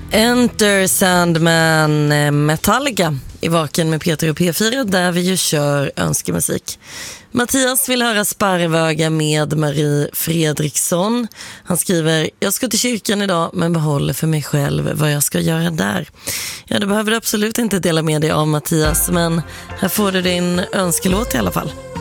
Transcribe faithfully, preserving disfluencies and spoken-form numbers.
Enter Sandman, Metallica i Vaken med Peter och P fyra, där vi ju kör önskemusik. Mattias vill höra Sparvöga med Marie Fredriksson. Han skriver: jag ska till kyrkan idag men behåller för mig själv vad jag ska göra där. Ja, det behöver du absolut inte dela med dig av, Mattias, men här får du din önskelåt i alla fall.